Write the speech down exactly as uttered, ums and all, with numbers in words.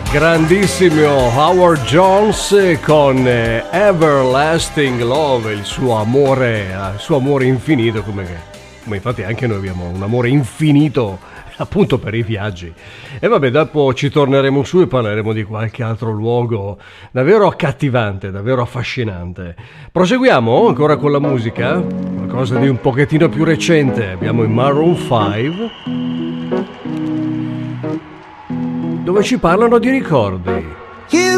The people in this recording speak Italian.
Grandissimo Howard Jones con Everlasting Love, il suo amore, il suo amore infinito, come, come infatti anche noi abbiamo un amore infinito appunto per i viaggi. E vabbè, dopo ci torneremo su e parleremo di qualche altro luogo davvero accattivante, davvero affascinante. Proseguiamo ancora con la musica, qualcosa di un pochettino più recente. Abbiamo i Maroon five, dove ci parlano di ricordi.